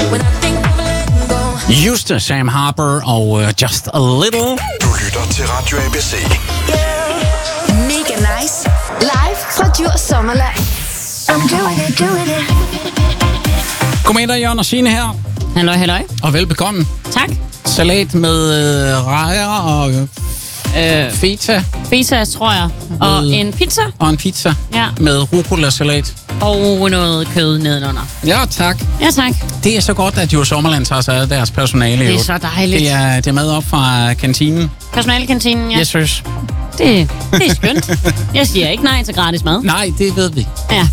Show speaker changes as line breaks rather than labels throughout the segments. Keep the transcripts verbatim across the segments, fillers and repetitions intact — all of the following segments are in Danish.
Juste, Sam Harper og uh, Just a Little.
Du lytter til Radio A B C.
Mega nice. Live fra Djurs Sommerland. I'm doing it, doing it.
Godmiddag, Jørgen og Signe her.
Halløj, halløj.
Og velbekomme.
Tak.
Salat med øh, rejer og øh, feta.
Feta, tror jeg. Og
Med-
en pizza.
Og en pizza
Ja.
med rucola-salat.
Og noget kød nedenunder.
Ja, tak.
Ja, tak.
Det er så godt, at Djurs Sommerland tager sig af deres personale.
Det er
jo.
så dejligt.
Det er, det er mad op fra kantinen.
Personalekantinen, ja.
Yes, yes.
Det, det er skønt. Jeg siger ikke nej til gratis mad.
Nej, det ved vi.
Ja.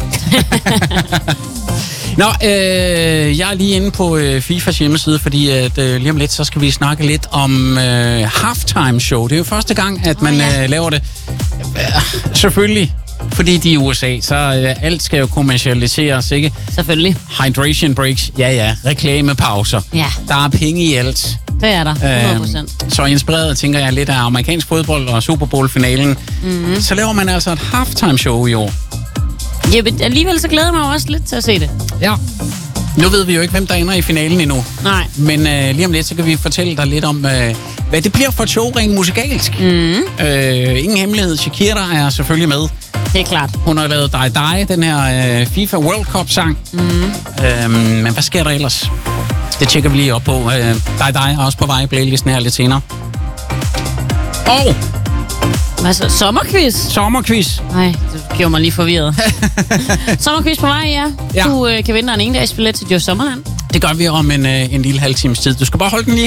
Nå, øh, jeg er lige inde på øh, FIFAs hjemmeside, fordi at, øh, lige om lidt, så skal vi snakke lidt om øh, halftime show. Det er jo første gang, at man
oh, ja.
øh, laver det. Øh, selvfølgelig, fordi de er i U S A, så øh, alt skal jo kommercialiseres, ikke?
Selvfølgelig.
Hydration breaks, ja ja, reklamepauser.
Ja.
Der er penge i alt.
Det er der. hundrede procent.
Øh, så inspireret, tænker jeg, lidt af amerikansk fodbold og Super Bowl-finalen. Mm-hmm. Så laver man altså et halftime show i år.
Ja, men alligevel så glæder jeg mig også lidt til at se det.
Ja. Nu ved vi jo ikke, hvem der ender i finalen endnu.
Nej.
Men øh, lige om lidt, så kan vi fortælle dig lidt om, øh, hvad det bliver for et show rent musikalsk.
Mm.
Øh, ingen hemmelighed. Shakira er selvfølgelig med.
Det er klart.
Hun har lavet Die Die, den her øh, FIFA World Cup-sang. Mm. Øh, men hvad sker der ellers? Det tjekker vi lige op på. Øh, Die Die er også på vej i playlisten her lidt senere. Og
Hvad så? Sommerquiz?
sommerquiz.
Nej, det gjorde mig lige forvirret. Sommerquiz på vej, ja.
Ja.
Du øh, kan vinde dig en endagsbillet til Djurs Sommerland.
Det gør vi om en, øh, en lille halv times tid. Du skal bare holde den lige